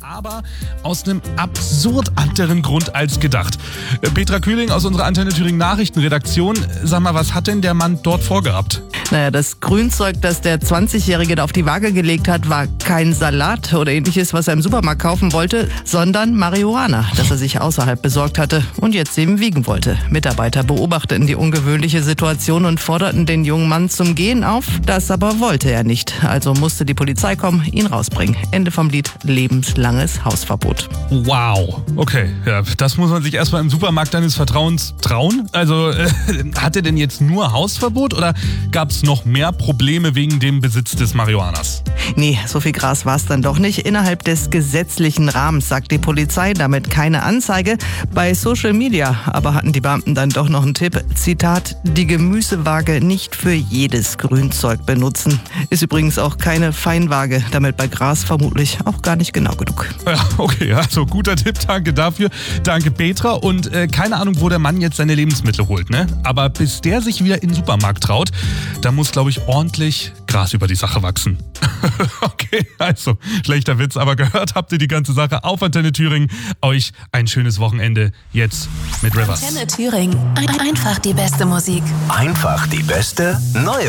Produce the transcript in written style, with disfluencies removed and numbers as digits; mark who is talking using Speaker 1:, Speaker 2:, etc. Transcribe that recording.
Speaker 1: aber aus einem absurd anderen Grund als gedacht. Petra Kühling aus unserer Antenne Thüringen Nachrichtenredaktion. Sag mal, was hat denn der Mann dort vorgehabt?
Speaker 2: Naja, das Grünzeug, das der 20-Jährige da auf die Waage gelegt hat, war kein Salat oder ähnliches, was er im Supermarkt kaufen wollte, sondern Marihuana, das er sich außerhalb besorgt hatte und jetzt eben wiegen wollte. Mitarbeiter beobachteten die ungewöhnliche Situation und forderten den jungen Mann zum Gehen auf. Das aber wollte er nicht. Also musste die Polizei kommen, ihn rausbringen. Ende vom Lied, lebenslanges Hausverbot.
Speaker 1: Wow, okay. Ja, das muss man sich erstmal im Supermarkt deines Vertrauens trauen. Also hat er denn jetzt nur Hausverbot oder gab es noch mehr Probleme wegen dem Besitz des Marihuanas?
Speaker 2: Nee, so viel Gras war es dann doch nicht. Innerhalb des gesetzlichen Rahmens, sagt die Polizei, damit keine Anzeige. Bei Social Media aber hatten die Beamten dann doch noch einen Tipp. Zitat, die Gemüsewaage nicht für jedes Grünzeug benutzen. Ist übrigens auch keine Feinwaage, damit bei Gras vermutlich auch gar nicht genau genug.
Speaker 1: Ja, okay, also guter Tipp, danke dafür. Danke Petra und keine Ahnung, wo der Mann jetzt seine Lebensmittel holt, ne? Aber bis der sich wieder in den Supermarkt traut, da muss, glaube ich, ordentlich Gras über die Sache wachsen. Okay, also, schlechter Witz, aber gehört habt ihr die ganze Sache auf Antenne Thüringen. Euch ein schönes Wochenende jetzt mit Rivers.
Speaker 3: Antenne Thüringen. Einfach die beste Musik.
Speaker 4: Einfach die beste neue